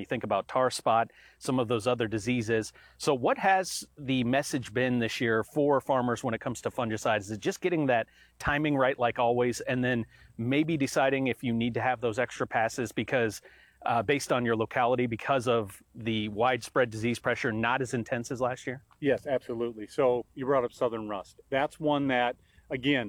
you think about tar spot, some of those other diseases. So what has the message been this year for farmers when it comes to fungicides? Is it just getting that timing right like always, and then maybe deciding if you need to have those extra passes because based on your locality because of the widespread disease pressure not as intense as last year? Yes, absolutely. So you brought up southern rust. That's one that, again,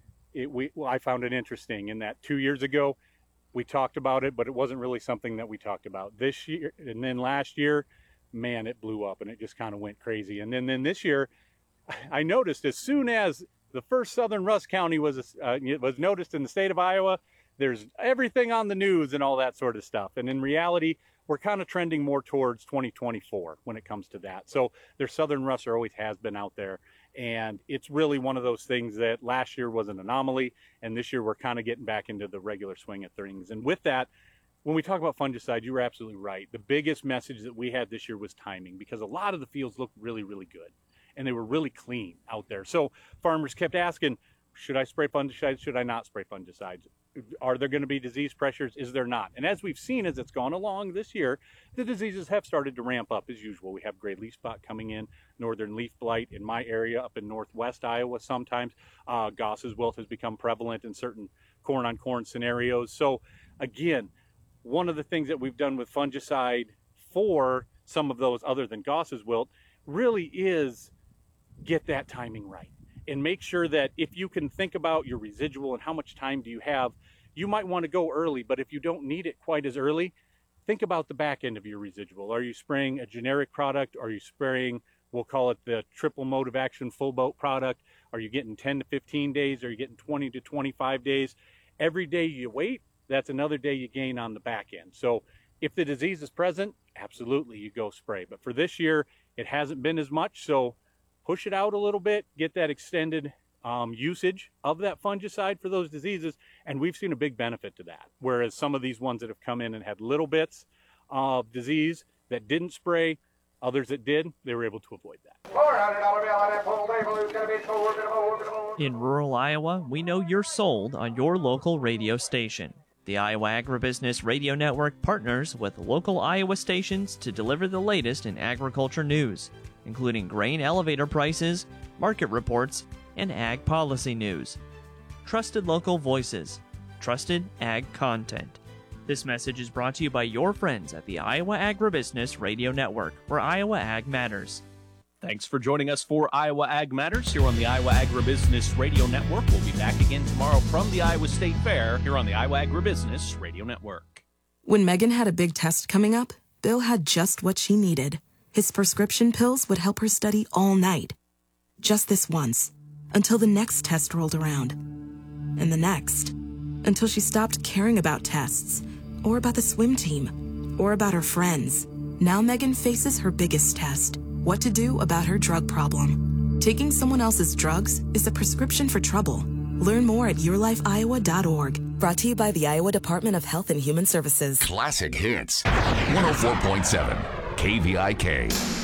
I found it interesting in that 2 years ago we talked about it, but it wasn't really something that we talked about this year. And then last year, man, it blew up and it just kind of went crazy. And then this year, I noticed as soon as the first southern rust county was noticed in the state of Iowa, there's everything on the news and all that sort of stuff. And in reality, we're kind of trending more towards 2024 when it comes to that. So there's southern rust, there always has been out there. And it's really one of those things that last year was an anomaly. And this year we're kind of getting back into the regular swing of things. And with that, when we talk about fungicide, you were absolutely right. The biggest message that we had this year was timing, because a lot of the fields looked really, really good. And they were really clean out there. So farmers kept asking, should I spray fungicides? Should I not spray fungicides? Are there going to be disease pressures? Is there not? And as we've seen as it's gone along this year, the diseases have started to ramp up as usual. We have gray leaf spot coming in, northern leaf blight in my area up in northwest Iowa sometimes. Goss's wilt has become prevalent in certain corn on corn scenarios. So again, one of the things that we've done with fungicide for some of those other than Goss's wilt really is get that timing right. And make sure that if you can think about your residual and how much time do you have, you might want to go early, but if you don't need it quite as early, think about the back end of your residual. Are you spraying a generic product? Are you spraying, we'll call it the triple mode of action full boat product? Are you getting 10 to 15 days? Are you getting 20 to 25 days? Every day you wait, that's another day you gain on the back end. So if the disease is present, absolutely you go spray. But for this year, it hasn't been as much, so push it out a little bit, get that extended usage of that fungicide for those diseases, and we've seen a big benefit to that. Whereas some of these ones that have come in and had little bits of disease that didn't spray, others that did, they were able to avoid that. In rural Iowa, we know you're sold on your local radio station. The Iowa Agribusiness Radio Network partners with local Iowa stations to deliver the latest in agriculture news, including grain elevator prices, market reports, and ag policy news. Trusted local voices, trusted ag content. This message is brought to you by your friends at the Iowa Agribusiness Radio Network, where Iowa Ag matters. Thanks for joining us for Iowa Ag Matters here on the Iowa Agribusiness Radio Network. We'll be back again tomorrow from the Iowa State Fair here on the Iowa Agribusiness Radio Network. When Megan had a big test coming up, Bill had just what she needed. His prescription pills would help her study all night. Just this once, until the next test rolled around. And the next, until she stopped caring about tests, or about the swim team, or about her friends. Now Megan faces her biggest test. What to do about her drug problem. Taking someone else's drugs is a prescription for trouble. Learn more at yourlifeiowa.org. Brought to you by the Iowa Department of Health and Human Services. Classic Hits, 104.7 KVIK.